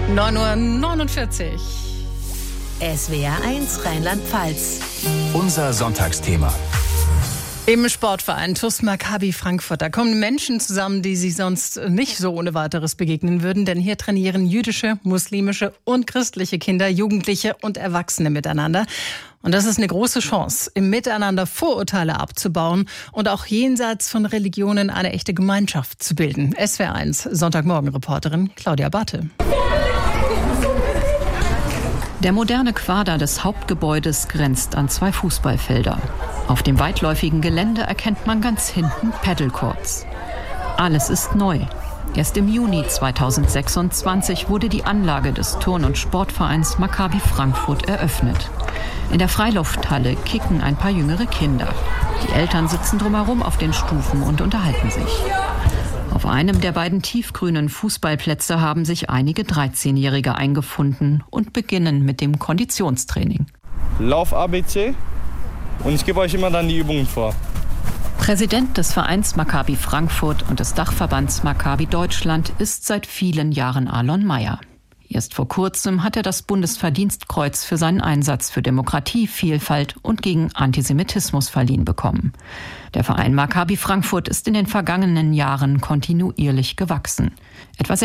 9:49 Uhr. SWR1 Rheinland-Pfalz. Unser Sonntagsthema. Im Sportverein TuS Maccabi Frankfurt, da kommen Menschen zusammen, die sich sonst nicht so ohne weiteres begegnen würden. Denn hier trainieren jüdische, muslimische und christliche Kinder, Jugendliche und Erwachsene miteinander. Und das ist eine große Chance, im Miteinander Vorurteile abzubauen und auch jenseits von Religionen eine echte Gemeinschaft zu bilden. SWR1 Sonntagmorgen-Reporterin Claudia Barthe. Der moderne Quader des Hauptgebäudes grenzt an 2 Fußballfelder. Auf dem weitläufigen Gelände erkennt man ganz hinten Paddlecourts. Alles ist neu. Erst im Juni 2026 wurde die Anlage des Turn- und Sportvereins Maccabi Frankfurt eröffnet. In der Freilufthalle kicken ein paar jüngere Kinder. Die Eltern sitzen drumherum auf den Stufen und unterhalten sich. Auf einem der beiden tiefgrünen Fußballplätze haben sich einige 13-Jährige eingefunden und beginnen mit dem Konditionstraining. Lauf ABC und ich gebe euch immer dann die Übungen vor. Präsident des Vereins Maccabi Frankfurt und des Dachverbands Maccabi Deutschland ist seit vielen Jahren Alon Meyer. Erst vor kurzem hat er das Bundesverdienstkreuz für seinen Einsatz für Demokratie, Vielfalt und gegen Antisemitismus verliehen bekommen. Der Verein Maccabi Frankfurt ist in den vergangenen Jahren kontinuierlich gewachsen. Etwa